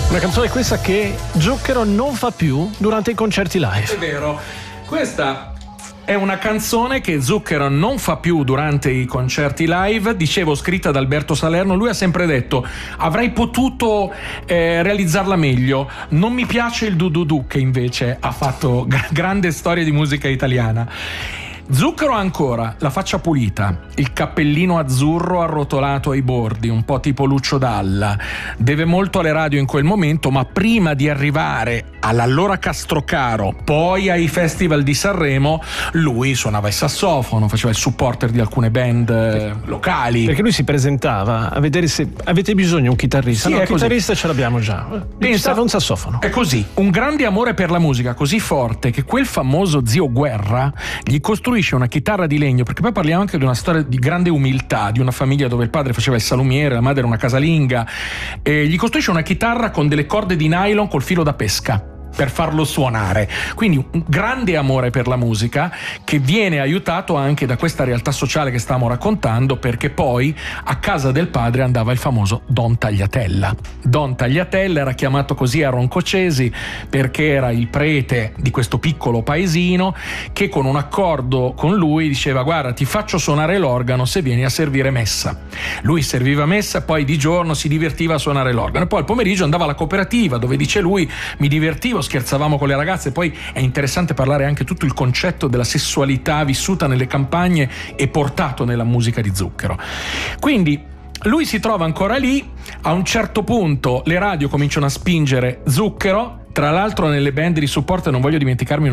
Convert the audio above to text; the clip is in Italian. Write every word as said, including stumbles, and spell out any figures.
Una canzone questa che Zucchero non fa più durante i concerti live. È vero, questa è una canzone che Zucchero non fa più durante i concerti live, dicevo scritta da Alberto Salerno. Lui ha sempre detto: avrei potuto eh, realizzarla meglio, non mi piace il du-du-du, che invece ha fatto g- grande storia di musica italiana. Zucchero ha ancora la faccia pulita, il cappellino azzurro arrotolato ai bordi, un po' tipo Lucio Dalla. Deve molto alle radio in quel momento, ma prima di arrivare all'allora Castrocaro, poi ai festival di Sanremo, lui suonava il sassofono, faceva il supporter di alcune band eh, locali. Perché lui si presentava a vedere se avete bisogno di un chitarrista. Sì, no, è un chitarrista ce l'abbiamo già. Pensava un sassofono. È così, un grande amore per la musica così forte che quel famoso zio Guerra gli costruisce una chitarra di legno, perché poi parliamo anche di una storia di grande umiltà, di una famiglia dove il padre faceva il salumiere, la madre era una casalinga, e gli costruisce una chitarra con delle corde di nylon col filo da pesca per farlo suonare. Quindi un grande amore per la musica che viene aiutato anche da questa realtà sociale che stavamo raccontando, perché poi a casa del padre andava il famoso Don Tagliatella. Don Tagliatella era chiamato così a Roncocesi perché era il prete di questo piccolo paesino che con un accordo con lui diceva: guarda, ti faccio suonare l'organo se vieni a servire messa. Lui serviva messa, poi di giorno si divertiva a suonare l'organo e poi al pomeriggio andava alla cooperativa dove, dice lui, mi divertivo, scherzavamo con le ragazze. Poi è interessante parlare anche tutto il concetto della sessualità vissuta nelle campagne e portato nella musica di Zucchero. Quindi lui si trova ancora lì, a un certo punto le radio cominciano a spingere Zucchero, tra l'altro nelle band di supporto non voglio dimenticarmi